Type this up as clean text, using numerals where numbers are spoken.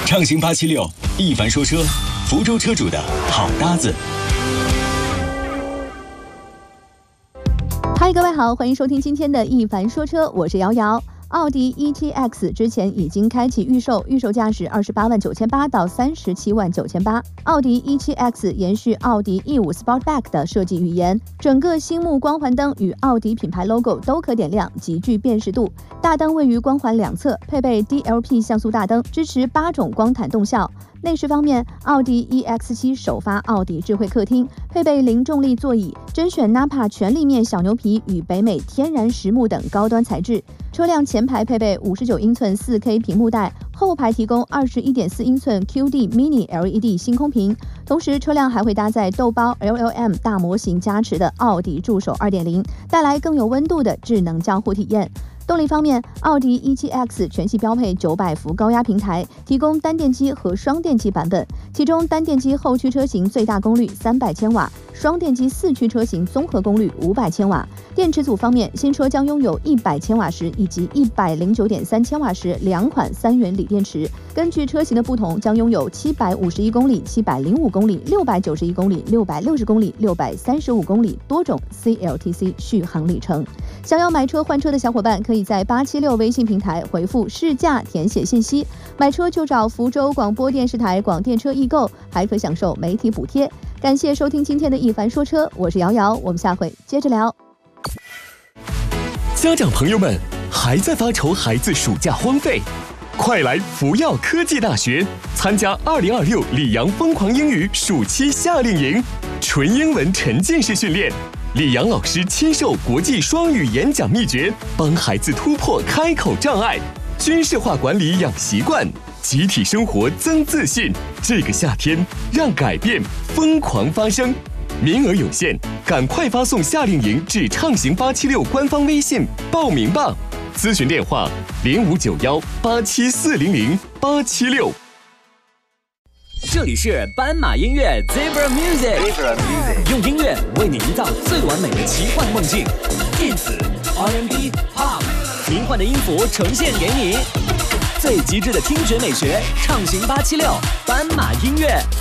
畅行876，一凡说车，福州车主的好搭子。 嗨，各位好，欢迎收听今天的一凡说车，我是瑶瑶。奥迪 ET-X 之前已经开启预售，预售价是28.98万到37.98万。奥迪 ET-X 延续奥迪 E5 Sportback 的设计语言，整个星幕光环灯与奥迪品牌 logo 都可点亮，极具辨识度。大灯位于光环两侧，配备 DLP 像素大灯，支持8种光毯动效。内饰方面，奥迪 EX7 首发奥迪智慧客厅，配备零重力座椅，甄选 Nappa 全立面小牛皮与北美天然实木等高端材质。车辆前排配备59英寸 4K 屏幕带，后排提供21.4英寸 QD Mini LED 星空屏。同时，车辆还会搭载豆包 LLM 大模型加持的奥迪助手 2.0， 带来更有温度的智能交互体验。动力方面，奥迪 ET-X 全系标配900伏高压平台，提供单电机和双电机版本。其中单电机后驱车型最大功率300千瓦，双电机四驱车型综合功率500千瓦。电池组方面，新车将拥有100千瓦时以及109.3千瓦时两款3元锂电池。根据车型的不同，将拥有751公里、705公里、691公里、660公里、635公里多种 CLTC 续航里程。想要买车换车的小伙伴，可以在876微信平台回复试驾填写信息，买车就找福州广播电视台广电车易购，还可享受媒体补贴。感谢收听今天的一凡说车，我是瑶瑶，我们下回接着聊。 家长朋友们还在发愁孩子暑假荒废？快来福耀科技大学参加2026里昂疯狂英语暑期夏令营，纯英文沉浸式训练。李阳老师亲授国际双语演讲秘诀，帮孩子突破开口障碍，军事化管理养习惯，集体生活增自信。这个夏天，让改变疯狂发生。名额有限，赶快发送夏令营至畅行876官方微信报名吧。咨询电话059187400876。 这里是斑马音乐 Zebra Music， 用音乐为你营造最完美的奇幻梦境，电子、R&B、Pop， 迷幻的音符呈现给你，最极致的听觉美学，畅行876斑马音乐。